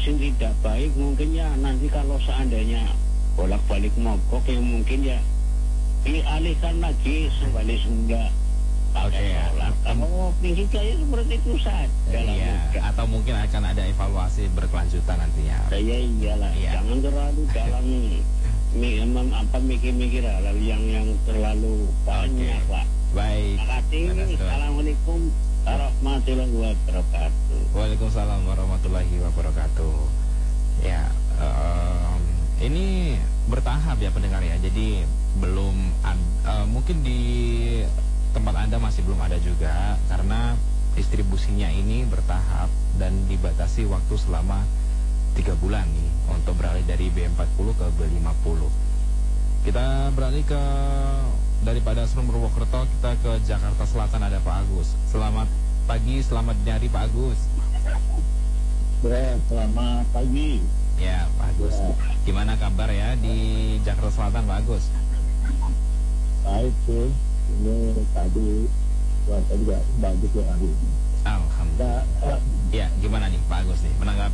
yang tidak baik mungkin ya nanti kalau seandainya bolak-balik mogok yang mungkin ya dialihkan lagi sebalik Sunda. Oke. Kalau prinsip saya seperti itu saja. Iya. Atau mungkin akan ada evaluasi berkelanjutan nantinya. Saya iyalah. Iya. Jangan terlalu dalam mikir-mikir hal yang terlalu banyak, Pak. Baik. Terima kasih. Assalamualaikum warahmatullahi wabarakatuh. Waalaikumsalam warahmatullahi wabarakatuh. Ya, ini bertahap ya pendengar ya. Jadi belum mungkin di tempat Anda masih belum ada juga karena distribusinya ini bertahap dan dibatasi waktu selama 3 bulan nih untuk beralih dari B40 ke B50. Kita beralih ke daripada Serum Purwokerto kita ke Jakarta Selatan, ada Pak Agus. Selamat pagi, selamat dini hari Pak Agus. Selamat pagi. Ya Pak Agus, gimana kabar ya di Jakarta Selatan Pak Agus? Baik tuh. Ini tadi cuaca juga bagus ya hari ini. Alhamdulillah. Ya, gimana nih Pak Agus nih menanggapi